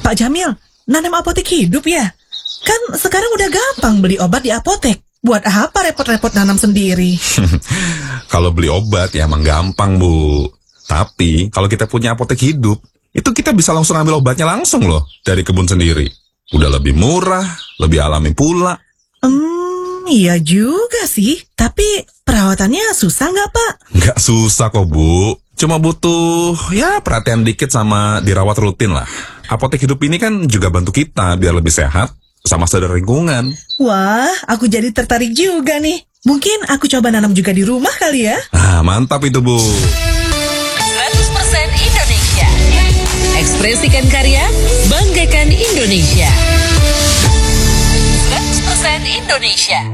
Pak Jamil, nanam apotek hidup ya? Kan sekarang udah gampang beli obat di apotek. Buat apa repot-repot nanam sendiri? Kalau beli obat ya emang gampang, Bu. Tapi kalau kita punya apotek hidup, itu kita bisa langsung ambil obatnya langsung loh dari kebun sendiri. Udah lebih murah, lebih alami pula. Iya juga sih. Tapi perawatannya susah nggak, Pak? Nggak susah kok, Bu. Cuma butuh ya perhatian dikit sama dirawat rutin lah. Apotek hidup ini kan juga bantu kita biar lebih sehat sama sadar lingkungan. Wah, aku jadi tertarik juga nih. Mungkin aku coba nanam juga di rumah kali ya. Ah, mantap itu, Bu. 100% Indonesia. Ekspresikan karya, banggakan Indonesia. 100% Indonesia.